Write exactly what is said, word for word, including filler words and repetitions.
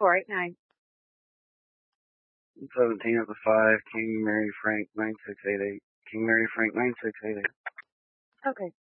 four eight nine. seventeen of the five, King Mary Frank nine six eight eight. King Mary Frank nine six eight eight. Okay.